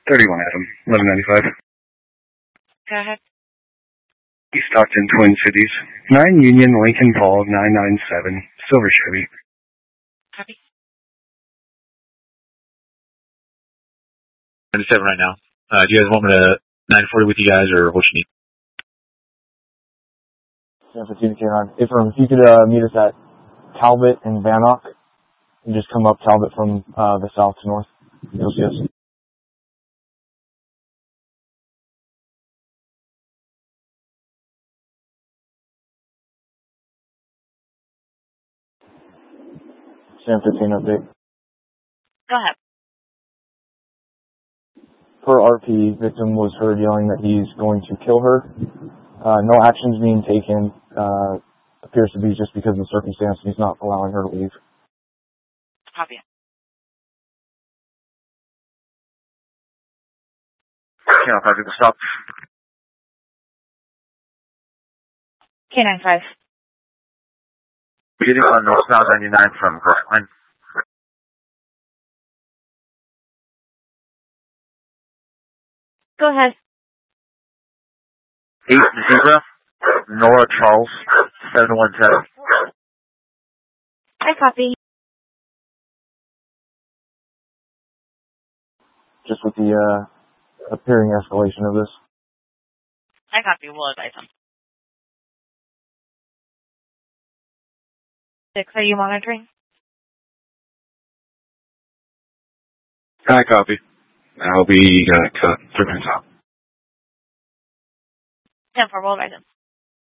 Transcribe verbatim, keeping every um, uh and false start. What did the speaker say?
thirty-one Adam, eleven ninety-five. Go ahead. East Stockton, Twin Cities. nine Union, Lincoln Paul, nine nine seven, Silver Chevy. Copy. ninety-seven right now. Uh, do you guys want me to nine forty with you guys, or what you need? San Francisco K nine. If, um, if you could uh, meet us at Talbot and Van Ock, and just come up Talbot from uh, the south to north. You'll see us. San fifteen update. Go ahead. Per R P, victim was heard yelling that he's going to kill her. Uh, no actions being taken. Uh, appears to be just because of the circumstance. He's not allowing her to leave. Copy. Channel five, to stop. K nine five. Getting on North South ninety-nine from Grantline. Go ahead. eight Zebra, Nora Charles, seven one seven. I copy. Just with the uh, appearing escalation of this. I copy. We'll advise them. Six, are you monitoring? I copy. I'll be uh, cut three minutes out. ten four, we'll advise them.